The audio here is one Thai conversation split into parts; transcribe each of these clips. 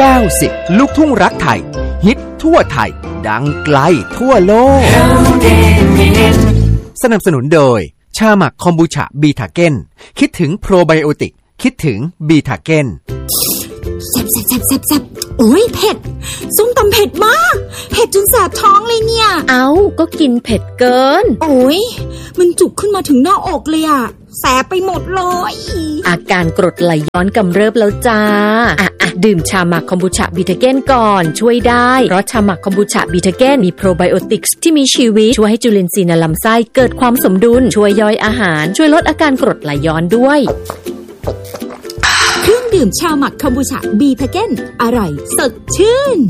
90ลูกทุ่งรักไทยฮิตทั่วไทยดังไกลทั่วโลกสนับสนุนโดยชาหมักคอมบูชาบีทาเก้นคิดถึงโปรไบโอติกคิดถึงบีทาเก้นแซ่บโอ้ยเผ็ดส้มตำเผ็ดมากเผ็ดจนแสบท้องเลยเนี่ยเอาก็กินเผ็ดเกินโอ้ยมันจุกขึ้นมาถึงหน้าอกเลยอะแสบไปหมดเลยอาการกรดไหลย้อนกำเริบแล้วจ้าดื่มชาหมักคอมบูชาบีทาเก้นก่อนช่วยได้เพราะชาหมักคอมบูชาบีทาเก้นมีโปรไบโอติกส์ที่มีชีวิตช่วยให้จุลินทรีย์ในลำไส้เกิดความสมดุลช่วยย่อยอาหารช่วยลดอาการกรดไหลย้อนด้วยเครื่องดื่มชาหมักคอมบูชาบีทาเก้นอร่อยสดชื่น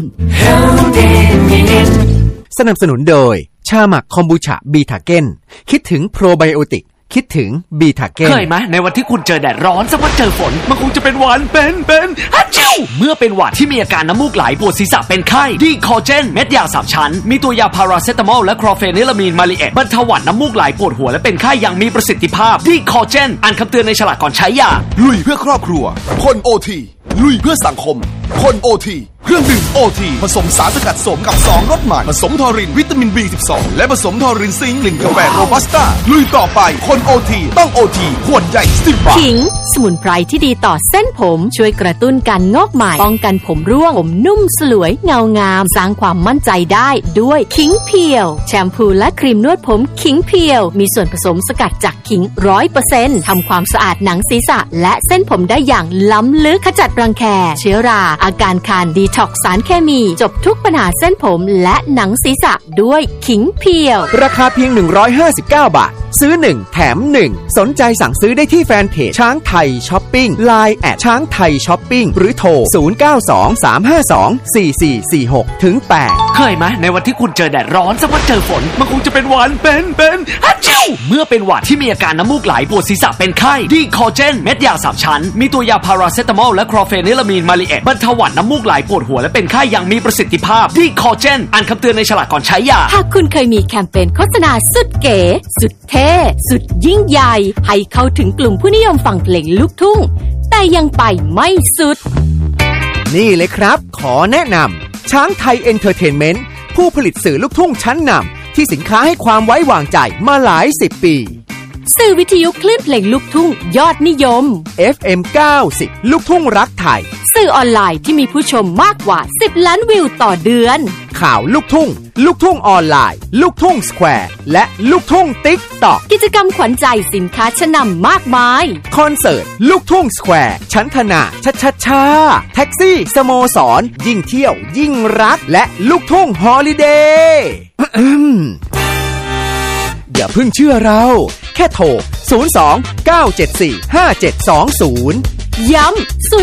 สนับสนุนโดยชาหมักคอมบูชาบีทาเก้นคิดถึงโปรไบโอติกคิดถึงบีทาเก้นเคยไหมในวันที่คุณเจอแดดร้อนสักวันเจอฝนมันคงจะเป็นหวัดเป็นฮัจจิวเมื่อเป็นหวัดที่มีอาการน้ำมูกไหลปวดศีรษะเป็นไข้ดีคอเจนเม็ดยา3ชั้นมีตัวยาพาราเซตามอลและคลอเฟนิลามีนมาลีเอตบรรเทาหวัดน้ำมูกไหลปวดหัวและเป็นไข้อย่างมีประสิทธิภาพดีคอเจนอ่านคำเตือนในฉลากก่อนใช้ยาลุยเพื่อครอบครัวคนโอทีลุยเพื่อสังคมคนโอทีเครื่องดื่มโอทีผสมสารสกัดสมกับ2รสใหม่ผสมทอรินวิตามิน B12 และผสมทอรินซิงค์กลิ่นกาแฟโรบัสต้าลุยต่อไปคนโอทีต้องโอทีขวดใหญ่10 บาทขิงสมุนไพรที่ดีต่อเส้นผมช่วยกระตุ้นการงอกใหม่ป้องกันผมร่วงผมนุ่มสลวยเงางามสร้างความมั่นใจได้ด้วยขิงเพียวแชมพูและครีมนวดผมขิงเพียวมีส่วนผสมสกัดจากขิง 100% ทำความสะอาดหนังศีรษะและเส้นผมได้อย่างล้ำลึกขจัดรังแคเชื้อราอาการคันดีท็อกซ์สารเคมีจบทุกปัญหาเส้นผมและหนังศีรษะด้วยขิงเพียวราคาเพียง159 บาทซื้อ1แถม1สนใจสั่งซื้อได้ที่แฟนเพจช้างไทยช้อปปิ้ง LINE แอดช้างไทยช้อปปิ้งหรือโทร0923524446ถึง8 เคยไหมในวันที่คุณเจอแดดร้อนสักวันเจอฝนมันคงจะเป็นหวัดเป็นฮัจจิวเมื่อเป็นหวัดที่มีอาการน้ำมูกไหลปวดศีรษะเป็นไข้ดีคอเจนเม็ดยา3ชั้นมีตัวยาพาราเซตามอลและคลอเฟนิลามีนมาลีเอตบรรเทาหวัดน้ำมูกไหลปวดหัวและเป็นไข้อย่างมีประสิทธิภาพดีคอเจนอ่านคำเตือนในฉลากก่อนใช้ยาหากคุณเคยมีแคมเปญโฆษณาสุดเก๋สุดเท่สุดยิ่งใหญ่ให้เข้าถึงกลุ่มผู้นิยมฟังเพลงลูกทุ่งแต่ยังไปไม่สุดนี่เลยครับขอแนะนำช้างไทยเอนเตอร์เทนเมนต์ผู้ผลิตสื่อลูกทุ่งชั้นนำที่สินค้าให้ความไว้วางใจมาหลาย10 ปีสื่อวิทยุคลื่นเพลงลูกทุ่งยอดนิยม FM 90ลูกทุ่งรักไทยสื่อออนไลน์ที่มีผู้ชมมากกว่า10 ล้านวิวต่อเดือนข่าวลูกทุ่งลูกทุ่งออนไลน์ลูกทุ่งสแควร์และลูกทุ่งติ๊กต็อกกิจกรรมขวัญใจสินค้าชั้นนำมากมายคอนเสิร์ตลูกทุ่งสแควร์ชั้นธนาช้าแท็กซี่สโมสรยิ่งเที่ยวยิ่งรักและลูกทุ่งฮอลิเดย์อย่าเพิ่งเชื่อเราแค่โทร02-974-5720 ย้ำ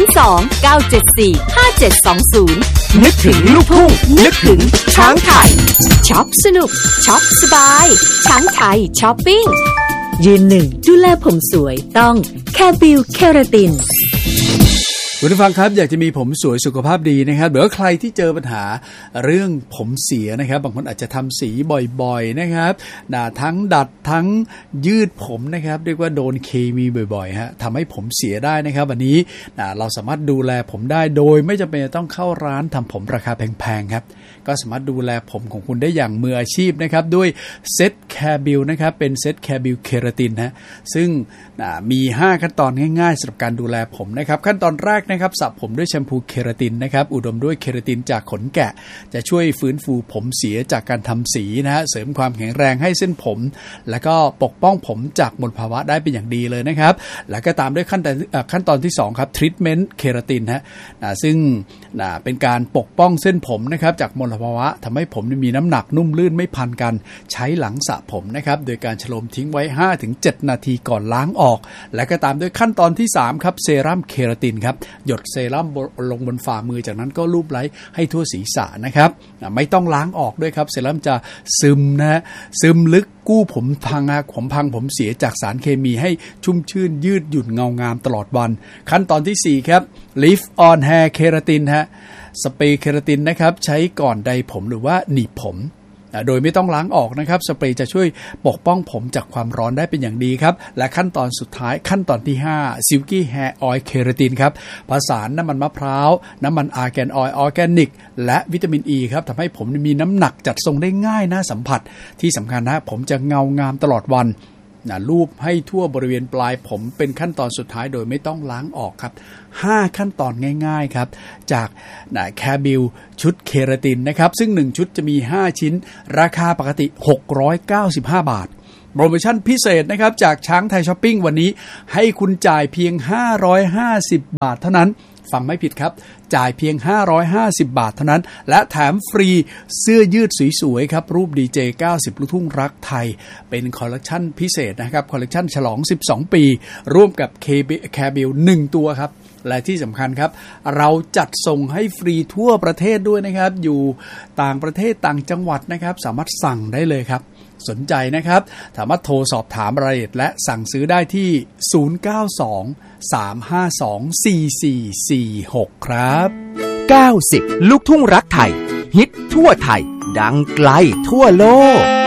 02-974-5720 นึกถึงลูกทุ่งนึกถึงช้างไทยช็อปสนุกช็อปสบายช้างไทยช้อปปิ้งยืนหนึ่งดูแลผมสวยต้องแคบิวเคราตินคุณผู้ฟังครับอยากจะมีผมสวยสุขภาพดีนะครับหรือว่าใครที่เจอปัญหาเรื่องผมเสียนะครับบางคนอาจจะทำสีบ่อยๆนะครับทั้งดัดทั้งยืดผมนะครับเรียกว่าโดนเคมีบ่อยๆฮะทำให้ผมเสียได้นะครับวันนี้เราสามารถดูแลผมได้โดยไม่จำเป็นต้องเข้าร้านทำผมราคาแพงๆครับก็สามารถดูแลผมของคุณได้อย่างมืออาชีพนะครับด้วยเซตแคร์บิลนะครับเป็นเซตแคร์บิลเคราตินนะซึ่งมี5ขั้นตอนง่ายๆสำหรับการดูแลผมนะครับขั้นตอนแรกนะครับสระผมด้วยแชมพูเคราตินนะครับอุดมด้วยเคราตินจากขนแกะจะช่วยฟื้นฟูผมเสียจากการทำสีนะฮะเสริมความแข็งแรงให้เส้นผมแล้วก็ปกป้องผมจากมลภาวะได้เป็นอย่างดีเลยนะครับแล้วก็ตามด้วยขั้นตอนที่2ครับทรีทเมนต์เคราตินฮะซึ่งเป็นการปกป้องเส้นผมนะครับจากมลภาวะทำให้ผมมีน้ำหนักนุ่มลื่นไม่พันกันใช้หลังสระผมนะครับโดยการฉโลมทิ้งไว้ 5-7 นาทีก่อนล้างออกและก็ตามด้วยขั้นตอนที่3ครับเซรั่มเคราตินครับหยดเซรั่มลงบนฝ่ามือจากนั้นก็ลูบไล้ให้ทั่วศีรษะนะครับไม่ต้องล้างออกด้วยครับเซรั่มจะซึมนะซึมลึกกู้ผมพังผมเสียจากสารเคมีให้ชุ่มชื่นยืดหยุ่นเงางามตลอดวันขั้นตอนที่4ครับ Lift on Hair เคราตินฮะสเปรย์เคราตินนะครับใช้ก่อนไดผมหรือว่าหนีบผมโดยไม่ต้องล้างออกนะครับสเปรย์จะช่วยปกป้องผมจากความร้อนได้เป็นอย่างดีครับและขั้นตอนสุดท้ายขั้นตอนที่5 Silky Hair Oil Keratin ครับผสานน้ำมันมะพร้าวน้ำมันอาร์แกนออยล์ออร์แกนิกและวิตามินอ e ีครับทำให้ผมมีน้ำหนักจัดทรงได้ง่ายน่าสัมผัสที่สำคัญนะผมจะเงางามตลอดวันลูบให้ทั่วบริเวณปลายผมเป็นขั้นตอนสุดท้ายโดยไม่ต้องล้างออกครับ5ขั้นตอนง่ายๆครับจากแคบิลชุดเคราตินนะครับซึ่ง1ชุดจะมี5ชิ้นราคาปกติ695 บาทโปรโมชั่นพิเศษนะครับจากช้างไทยช้อปปิ้งวันนี้ให้คุณจ่ายเพียง550 บาทเท่านั้นฟังไม่ผิดครับจ่ายเพียง550 บาทเท่านั้นและแถมฟรีเสื้อยืดสวยๆครับรูปดีเจ90ลูกทุ่งรักไทยเป็นคอลเลคชันพิเศษนะครับคอลเลคชันฉลอง12ปีร่วมกับแคบิล1ตัวครับและที่สำคัญครับเราจัดส่งให้ฟรีทั่วประเทศด้วยนะครับอยู่ต่างประเทศต่างจังหวัดนะครับสามารถสั่งได้เลยครับสนใจนะครับสามารถโทรสอบถามรายละเอียดและสั่งซื้อได้ที่092-352-4446ครับ 90ลูกทุ่งรักไทยฮิตทั่วไทยดังไกลทั่วโลก